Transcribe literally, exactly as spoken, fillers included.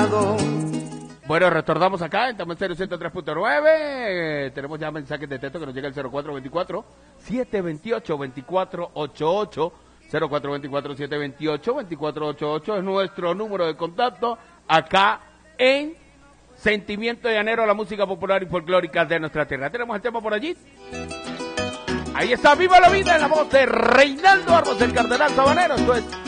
lado. Bueno, retornamos acá en Tamanceros ciento tres punto nueve. Eh, tenemos ya mensajes de texto que nos llega el cero cuatro veinticuatro, siete veintiocho, veinticuatro ochenta y ocho. cero cuatro veinticuatro, siete veintiocho, veinticuatro ochenta y ocho es nuestro número de contacto acá en Sentimiento Llanero, la música popular y folclórica de nuestra tierra. ¿Tenemos el tema por allí? Ahí está, Viva la Vida, en la voz de Reinaldo Arbos, el Cardenal Sabanero. Esto es